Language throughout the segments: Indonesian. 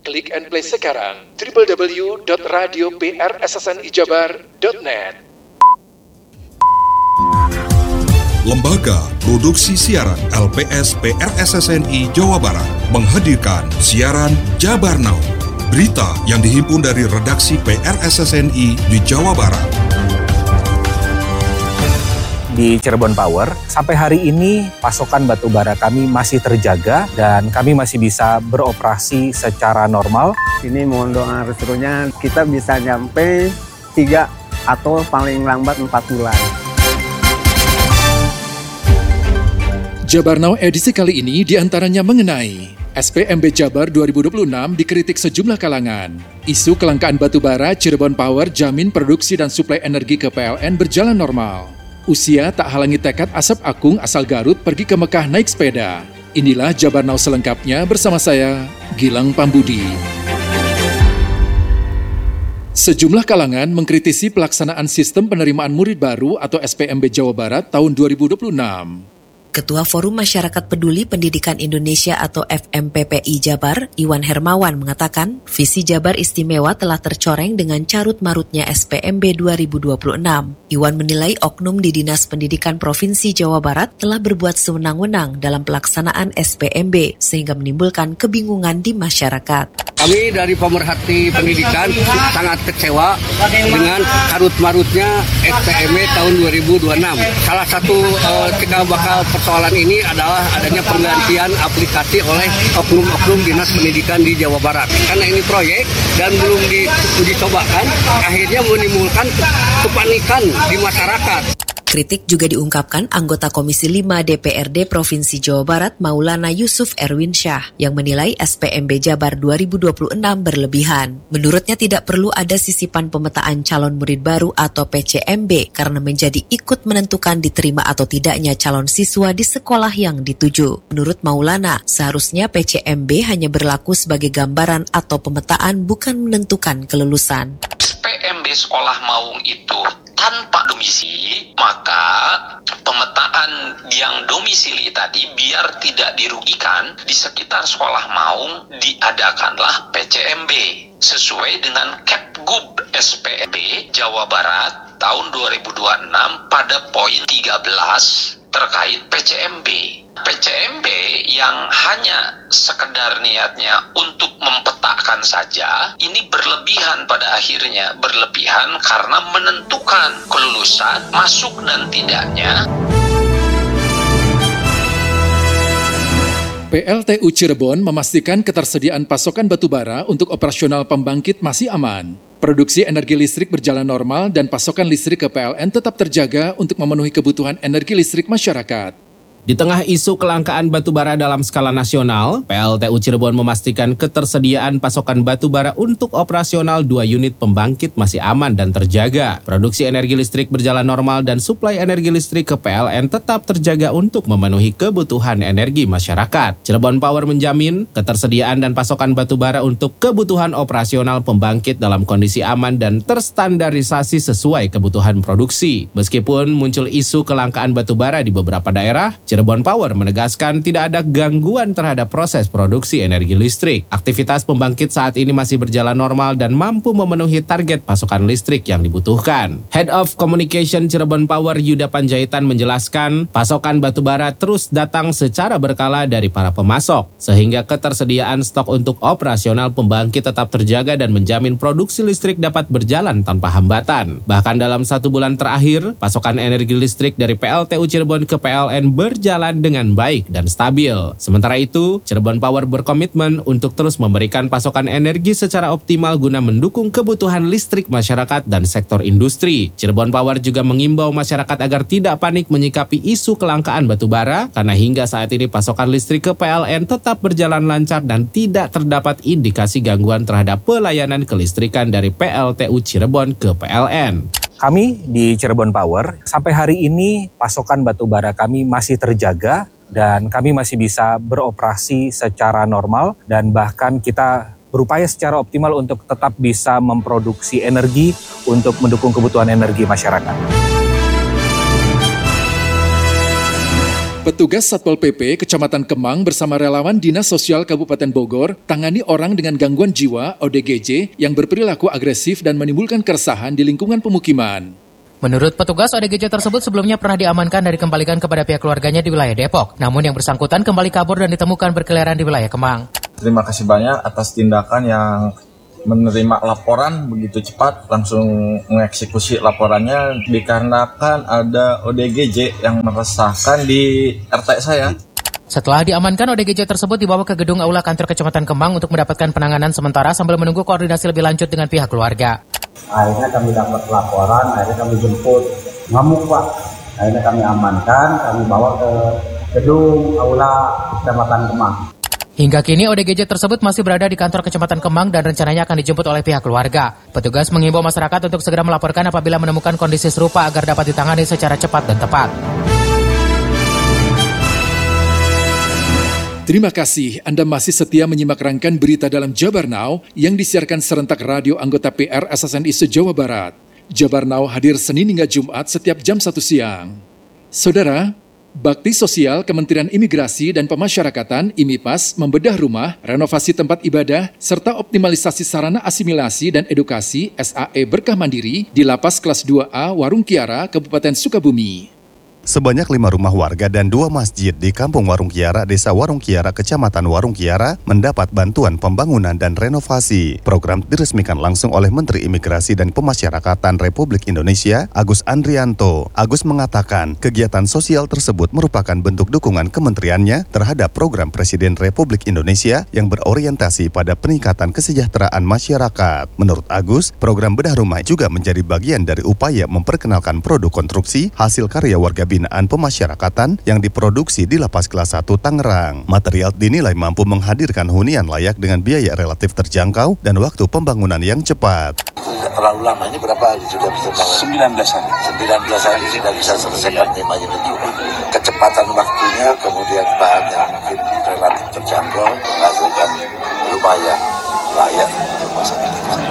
Klik and play sekarang www.radioprssnijabar.net. Lembaga Produksi Siaran LPS PRSSNI Jawa Barat menghadirkan siaran Jabar Now. Berita yang dihimpun dari redaksi PRSSNI di Jawa Barat. Di Cirebon Power, sampai hari ini pasokan batu bara kami masih terjaga dan kami masih bisa beroperasi secara normal. Ini mohon doa restunya kita bisa nyampe 3 atau paling lambat 4 bulan. Jabar Now edisi kali ini diantaranya mengenai SPMB Jabar 2026 dikritik sejumlah kalangan. Isu kelangkaan batu bara, Cirebon Power jamin produksi dan suplai energi ke PLN berjalan normal. Usia tak halangi tekad Asep Akung asal Garut pergi ke Mekah naik sepeda. Inilah Jabar Now selengkapnya bersama saya, Gilang Pambudi. Sejumlah kalangan mengkritisi pelaksanaan sistem penerimaan murid baru atau SPMB Jawa Barat tahun 2026. Ketua Forum Masyarakat Peduli Pendidikan Indonesia atau FMPPI Jabar, Iwan Hermawan mengatakan, visi Jabar Istimewa telah tercoreng dengan carut-marutnya SPMB 2026. Iwan menilai oknum di Dinas Pendidikan Provinsi Jawa Barat telah berbuat sewenang-wenang dalam pelaksanaan SPMB, sehingga menimbulkan kebingungan di masyarakat. Kami dari pemerhati pendidikan sangat kecewa dengan carut-marutnya SPMB tahun 2026. Salah satu cikal bakal persoalan ini adalah adanya penggantian aplikasi oleh oknum-oknum Dinas Pendidikan di Jawa Barat. Karena ini proyek dan belum diuji cobakan, akhirnya menimbulkan kepanikan di masyarakat. Kritik juga diungkapkan anggota Komisi 5 DPRD Provinsi Jawa Barat Maulana Yusuf Erwin Syah yang menilai SPMB Jabar 2026 berlebihan. Menurutnya tidak perlu ada sisipan pemetaan calon murid baru atau PCMB karena menjadi ikut menentukan diterima atau tidaknya calon siswa di sekolah yang dituju. Menurut Maulana, seharusnya PCMB hanya berlaku sebagai gambaran atau pemetaan bukan menentukan kelulusan. SPMB sekolah maung itu tanpa domisili, maka pemetaan yang domisili tadi biar tidak dirugikan di sekitar sekolah maung diadakanlah PCMB sesuai dengan Kepgub SPMB Jawa Barat tahun 2026 pada poin 13 terkait PCMB. PCMB yang hanya sekedar niatnya untuk mempetakan saja, ini berlebihan pada akhirnya. Berlebihan karena menentukan kelulusan, masuk dan tidaknya. PLTU Cirebon memastikan ketersediaan pasokan batu bara untuk operasional pembangkit masih aman. Produksi energi listrik berjalan normal dan pasokan listrik ke PLN tetap terjaga untuk memenuhi kebutuhan energi listrik masyarakat. Di tengah isu kelangkaan batu bara dalam skala nasional, PLTU Cirebon memastikan ketersediaan pasokan batu bara untuk operasional 2 unit pembangkit masih aman dan terjaga. Produksi energi listrik berjalan normal dan suplai energi listrik ke PLN tetap terjaga untuk memenuhi kebutuhan energi masyarakat. Cirebon Power menjamin ketersediaan dan pasokan batu bara untuk kebutuhan operasional pembangkit dalam kondisi aman dan terstandarisasi sesuai kebutuhan produksi. Meskipun muncul isu kelangkaan batu bara di beberapa daerah, Cirebon Power menegaskan tidak ada gangguan terhadap proses produksi energi listrik. Aktivitas pembangkit saat ini masih berjalan normal dan mampu memenuhi target pasokan listrik yang dibutuhkan. Head of Communication Cirebon Power Yuda Panjaitan menjelaskan, pasokan batubara terus datang secara berkala dari para pemasok, sehingga ketersediaan stok untuk operasional pembangkit tetap terjaga dan menjamin produksi listrik dapat berjalan tanpa hambatan. Bahkan dalam 1 bulan terakhir, pasokan energi listrik dari PLTU Cirebon ke PLN berjalan dengan baik dan stabil. Sementara itu, Cirebon Power berkomitmen untuk terus memberikan pasokan energi secara optimal guna mendukung kebutuhan listrik masyarakat dan sektor industri. Cirebon Power juga mengimbau masyarakat agar tidak panik menyikapi isu kelangkaan batubara karena hingga saat ini pasokan listrik ke PLN tetap berjalan lancar dan tidak terdapat indikasi gangguan terhadap pelayanan kelistrikan dari PLTU Cirebon ke PLN. Kami di Cirebon Power, sampai hari ini pasokan batubara kami masih terjaga dan kami masih bisa beroperasi secara normal dan bahkan kita berupaya secara optimal untuk tetap bisa memproduksi energi untuk mendukung kebutuhan energi masyarakat. Petugas Satpol PP Kecamatan Kemang bersama relawan Dinas Sosial Kabupaten Bogor tangani orang dengan gangguan jiwa (ODGJ) yang berperilaku agresif dan menimbulkan keresahan di lingkungan pemukiman. Menurut petugas, ODGJ tersebut sebelumnya pernah diamankan dan dikembalikan kepada pihak keluarganya di wilayah Depok. Namun yang bersangkutan kembali kabur dan ditemukan berkeliaran di wilayah Kemang. Terima kasih banyak atas tindakan yang menerima laporan begitu cepat, langsung mengeksekusi laporannya dikarenakan ada ODGJ yang meresahkan di RT saya. Setelah diamankan, ODGJ tersebut dibawa ke gedung aula kantor Kecamatan Kemang untuk mendapatkan penanganan sementara sambil menunggu koordinasi lebih lanjut dengan pihak keluarga. Akhirnya kami dapat laporan, akhirnya kami jemput, ngamuk Pak. Akhirnya kami amankan, kami bawa ke gedung aula Kecamatan Kemang. Hingga kini ODGJ tersebut masih berada di kantor Kecamatan Kemang dan rencananya akan dijemput oleh pihak keluarga. Petugas mengimbau masyarakat untuk segera melaporkan apabila menemukan kondisi serupa agar dapat ditangani secara cepat dan tepat. Terima kasih Anda masih setia menyimak rangkaian berita dalam Jabar Now yang disiarkan serentak radio anggota PR SSNI se-Jawa Barat. Jabar Now hadir Senin hingga Jumat setiap jam 1 siang. Saudara, Bakti Sosial Kementerian Imigrasi dan Pemasyarakatan (IMIPAS) membedah rumah, renovasi tempat ibadah, serta optimalisasi sarana asimilasi dan edukasi SAE Berkah Mandiri di Lapas Kelas 2A Warung Kiara, Kabupaten Sukabumi. Sebanyak 5 rumah warga dan 2 masjid di Kampung Warung Kiara, Desa Warung Kiara, Kecamatan Warung Kiara mendapat bantuan pembangunan dan renovasi. Program diresmikan langsung oleh Menteri Imigrasi dan Pemasyarakatan Republik Indonesia, Agus Andrianto. Agus mengatakan kegiatan sosial tersebut merupakan bentuk dukungan kementeriannya terhadap program Presiden Republik Indonesia yang berorientasi pada peningkatan kesejahteraan masyarakat. Menurut Agus, program bedah rumah juga menjadi bagian dari upaya memperkenalkan produk konstruksi hasil karya warga binaan pemasyarakatan yang diproduksi di Lapas Kelas 1 Tangerang. Material dinilai mampu menghadirkan hunian layak dengan biaya relatif terjangkau dan waktu pembangunan yang cepat. Terlalu lama, ini berapa hari sudah bisa bangun? 19 hari. 19 hari sudah bisa selesaikan 5 unit rumah. Kecepatan waktunya, kemudian bahan yang mungkin relatif terjangkau, menghasilkan rumah yang layak untuk masyarakat.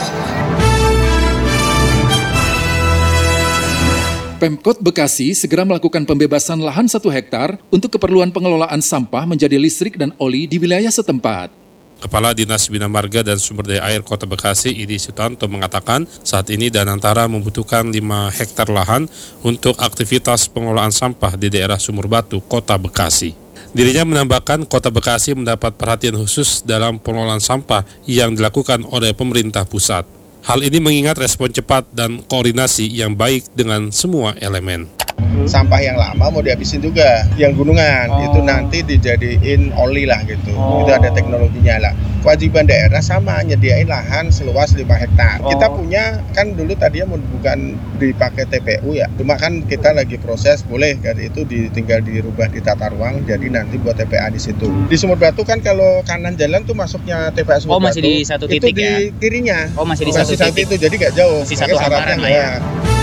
Pemkot Bekasi segera melakukan pembebasan lahan 1 hektar untuk keperluan pengelolaan sampah menjadi listrik dan oli di wilayah setempat. Kepala Dinas Bina Marga dan Sumber Daya Air Kota Bekasi, Idi Sutanto, mengatakan saat ini Danantara membutuhkan 5 hektar lahan untuk aktivitas pengelolaan sampah di daerah Sumur Batu, Kota Bekasi. Dirinya menambahkan Kota Bekasi mendapat perhatian khusus dalam pengelolaan sampah yang dilakukan oleh pemerintah pusat. Hal ini mengingat respon cepat dan koordinasi yang baik dengan semua elemen. Sampah yang lama mau dihabisin juga, yang gunungan itu nanti dijadiin oli lah gitu. Itu ada teknologinya lah. Kewajiban daerah sama, nyediain lahan seluas 5 hektar. Kita punya kan dulu tadinya bukan dipakai TPU ya, cuma kan kita lagi proses boleh kan itu tinggal dirubah di tata ruang jadi nanti buat TPA di situ. Di Sumur Batu kan kalau kanan jalan tuh masuknya TPA Sumur Batu. Masih di satu titik itu ya? Di kirinya. Masih di satu titik. Itu jadi nggak jauh. Masih satu amaran lah ya.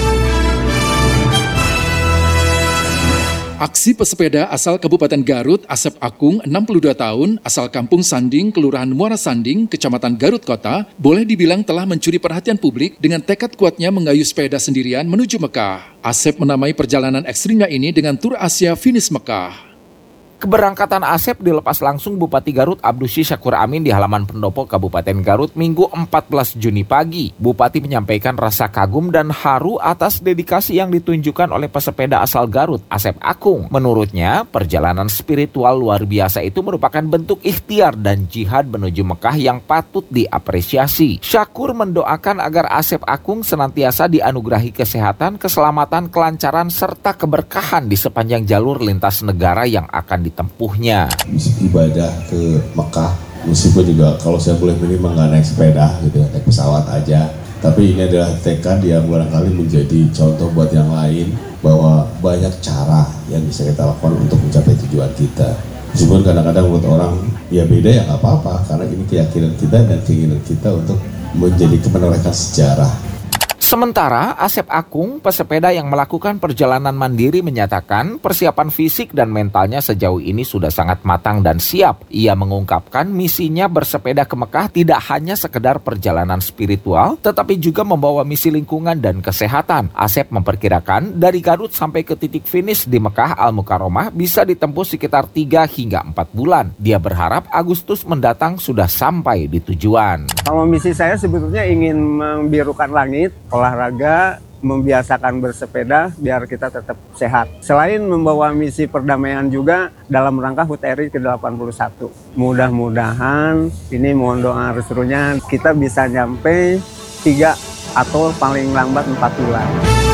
Aksi pesepeda asal Kabupaten Garut, Asep Akung, 62 tahun, asal Kampung Sanding, Kelurahan Muara Sanding, Kecamatan Garut Kota, boleh dibilang telah mencuri perhatian publik dengan tekad kuatnya mengayuh sepeda sendirian menuju Mekah. Asep menamai perjalanan ekstrimnya ini dengan Tur Asia Finish Mekah. Keberangkatan Asep dilepas langsung Bupati Garut Abdusy Syakur Amin di halaman pendopo Kabupaten Garut Minggu 14 Juni pagi. Bupati menyampaikan rasa kagum dan haru atas dedikasi yang ditunjukkan oleh pesepeda asal Garut, Asep Akung. Menurutnya, perjalanan spiritual luar biasa itu merupakan bentuk ikhtiar dan jihad menuju Mekah yang patut diapresiasi. Syakur mendoakan agar Asep Akung senantiasa dianugerahi kesehatan, keselamatan, kelancaran, serta keberkahan di sepanjang jalur lintas negara yang akan ditempuhnya. Ibadah ke Mekah, meskipun juga kalau saya boleh milih nggak naik sepeda gitu, naik pesawat aja. Tapi ini adalah tekad yang barangkali menjadi contoh buat yang lain bahwa banyak cara yang bisa kita lakukan untuk mencapai tujuan kita. Meskipun kadang-kadang buat orang ya beda ya nggak apa-apa, karena ini keyakinan kita dan keinginan kita untuk menjadi kemenorehkan sejarah. Sementara Asep Akung, pesepeda yang melakukan perjalanan mandiri menyatakan persiapan fisik dan mentalnya sejauh ini sudah sangat matang dan siap. Ia mengungkapkan misinya bersepeda ke Mekah tidak hanya sekedar perjalanan spiritual, tetapi juga membawa misi lingkungan dan kesehatan. Asep memperkirakan dari Garut sampai ke titik finish di Mekah Al-Mukarramah bisa ditempuh sekitar 3 hingga 4 bulan. Dia berharap Agustus mendatang sudah sampai di tujuan. Kalau misi saya sebetulnya ingin membirukan langit, olahraga, membiasakan bersepeda biar kita tetap sehat. Selain membawa misi perdamaian juga dalam rangka HUT RI ke-81. Mudah-mudahan ini mohon doa restunya kita bisa nyampe 3 atau paling lambat 4 bulan.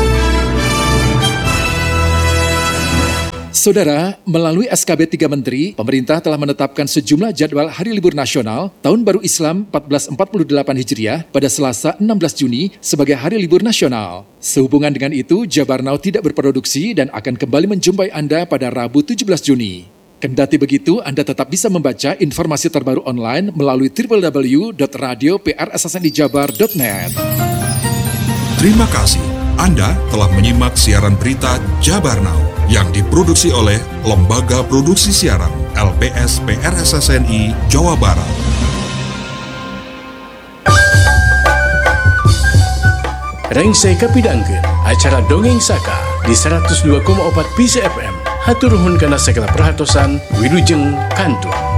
Saudara, melalui SKB 3 Menteri, pemerintah telah menetapkan sejumlah jadwal hari libur nasional Tahun Baru Islam 1448 Hijriah pada Selasa 16 Juni sebagai hari libur nasional. Sehubungan dengan itu, Jabar Now tidak berproduksi dan akan kembali menjumpai Anda pada Rabu 17 Juni. Kendati begitu, Anda tetap bisa membaca informasi terbaru online melalui www.radio.prssnijabar.net. Terima kasih. Anda telah menyimak siaran berita Jabar Now yang diproduksi oleh Lembaga Produksi Siaran LPS PRSSNI Jawa Barat. Rengsai kapidangkeun acara Dongeng Saka di 102,4 PC FM. Hatur nuhun kana segala perhatosan, wilujeng kantur.